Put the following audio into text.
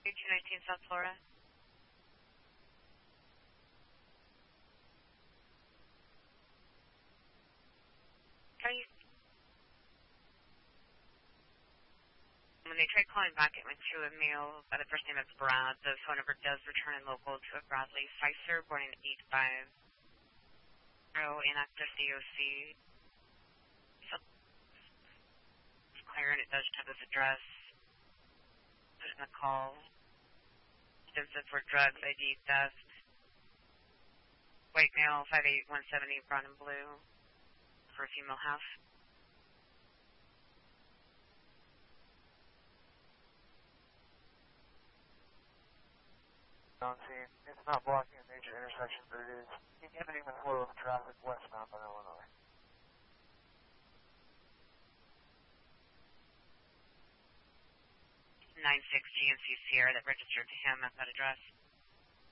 219 South Florida. When they tried calling back, it went to a male by the first name of Brad. The phone number does return in local to a Bradley Pfizer, born in 850, inactive DOC. So it's clear, and it does have this address. There's a call. Defensive for drugs, ID theft. White male, 5'8", 170, brown and blue, for a female half. On scene. It's not blocking a major intersection, but it is inhibiting the flow of traffic westbound on Illinois. 96 GMC Sierra that registered to him at that address.